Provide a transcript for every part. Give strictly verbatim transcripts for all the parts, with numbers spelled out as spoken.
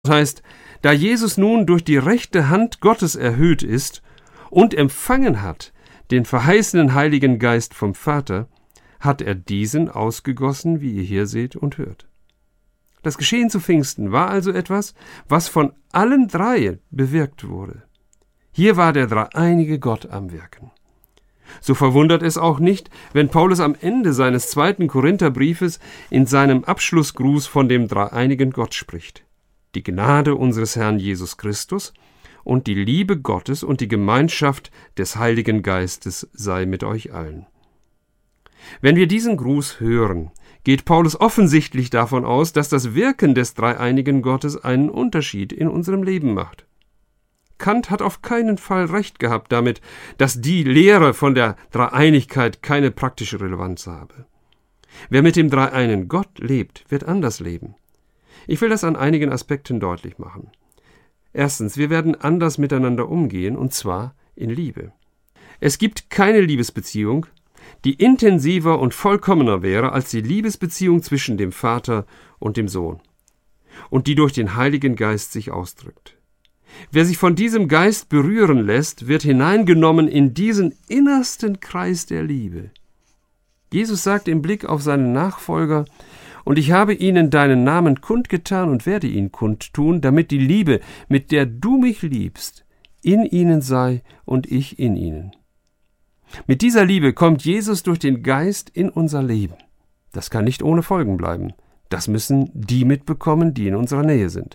Das heißt, da Jesus nun durch die rechte Hand Gottes erhöht ist und empfangen hat den verheißenen Heiligen Geist vom Vater, hat er diesen ausgegossen, wie ihr hier seht und hört. Das Geschehen zu Pfingsten war also etwas, was von allen drei bewirkt wurde. Hier war der dreieinige Gott am Wirken. So verwundert es auch nicht, wenn Paulus am Ende seines zweiten Korintherbriefes in seinem Abschlussgruß von dem dreieinigen Gott spricht. Die Gnade unseres Herrn Jesus Christus und die Liebe Gottes und die Gemeinschaft des Heiligen Geistes sei mit euch allen. Wenn wir diesen Gruß hören, geht Paulus offensichtlich davon aus, dass das Wirken des dreieinigen Gottes einen Unterschied in unserem Leben macht. Kant hat auf keinen Fall recht gehabt damit, dass die Lehre von der Dreieinigkeit keine praktische Relevanz habe. Wer mit dem dreieinen Gott lebt, wird anders leben. Ich will das an einigen Aspekten deutlich machen. Erstens, wir werden anders miteinander umgehen, und zwar in Liebe. Es gibt keine Liebesbeziehung, die intensiver und vollkommener wäre als die Liebesbeziehung zwischen dem Vater und dem Sohn und die durch den Heiligen Geist sich ausdrückt. Wer sich von diesem Geist berühren lässt, wird hineingenommen in diesen innersten Kreis der Liebe. Jesus sagt im Blick auf seine Nachfolger: Und ich habe ihnen deinen Namen kundgetan und werde ihn kundtun, damit die Liebe, mit der du mich liebst, in ihnen sei und ich in ihnen. Mit dieser Liebe kommt Jesus durch den Geist in unser Leben. Das kann nicht ohne Folgen bleiben. Das müssen die mitbekommen, die in unserer Nähe sind.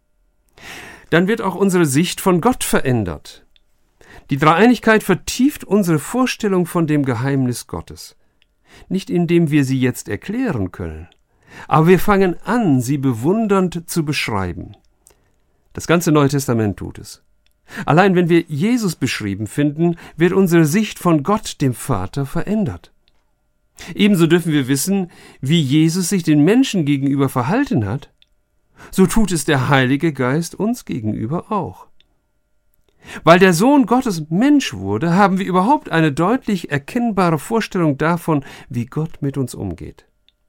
Dann wird auch unsere Sicht von Gott verändert. Die Dreieinigkeit vertieft unsere Vorstellung von dem Geheimnis Gottes. Nicht indem wir sie jetzt erklären können, aber wir fangen an, sie bewundernd zu beschreiben. Das ganze Neue Testament tut es. Allein wenn wir Jesus beschrieben finden, wird unsere Sicht von Gott, dem Vater, verändert. Ebenso dürfen wir wissen, wie Jesus sich den Menschen gegenüber verhalten hat. So tut es der Heilige Geist uns gegenüber auch. Weil der Sohn Gottes Mensch wurde, haben wir überhaupt eine deutlich erkennbare Vorstellung davon, wie Gott mit uns umgeht.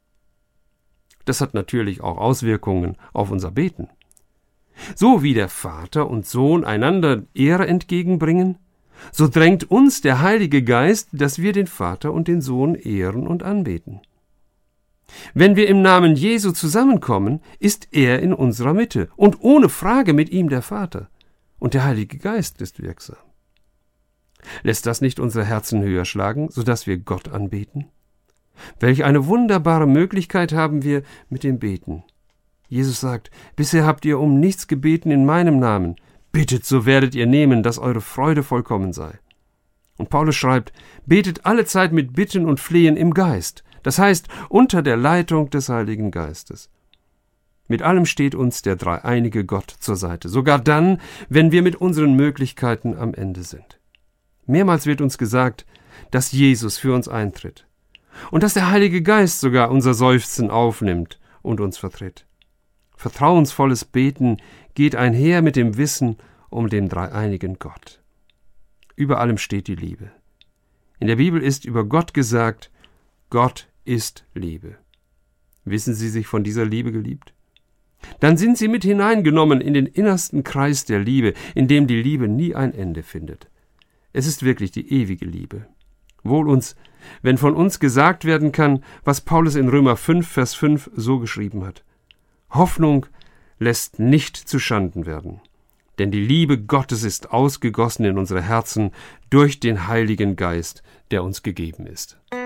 Das hat natürlich auch Auswirkungen auf unser Beten. So wie der Vater und Sohn einander Ehre entgegenbringen, so drängt uns der Heilige Geist, dass wir den Vater und den Sohn ehren und anbeten. Wenn wir im Namen Jesu zusammenkommen, ist er in unserer Mitte und ohne Frage mit ihm der Vater. Und der Heilige Geist ist wirksam. Lässt das nicht unsere Herzen höher schlagen, sodass wir Gott anbeten? Welch eine wunderbare Möglichkeit haben wir mit dem Beten. Jesus sagt: Bisher habt ihr um nichts gebeten in meinem Namen. Bittet, so werdet ihr nehmen, dass eure Freude vollkommen sei. Und Paulus schreibt: Betet allezeit mit Bitten und Flehen im Geist. Das heißt, unter der Leitung des Heiligen Geistes. Mit allem steht uns der dreieinige Gott zur Seite, sogar dann, wenn wir mit unseren Möglichkeiten am Ende sind. Mehrmals wird uns gesagt, dass Jesus für uns eintritt und dass der Heilige Geist sogar unser Seufzen aufnimmt und uns vertritt. Vertrauensvolles Beten geht einher mit dem Wissen um den dreieinigen Gott. Über allem steht die Liebe. In der Bibel ist über Gott gesagt: Gott ist Liebe. Wissen Sie sich von dieser Liebe geliebt? Dann sind Sie mit hineingenommen in den innersten Kreis der Liebe, in dem die Liebe nie ein Ende findet. Es ist wirklich die ewige Liebe. Wohl uns, wenn von uns gesagt werden kann, was Paulus in Römer fünf, Vers fünf so geschrieben hat: Hoffnung lässt nicht zuschanden werden, denn die Liebe Gottes ist ausgegossen in unsere Herzen durch den Heiligen Geist, der uns gegeben ist.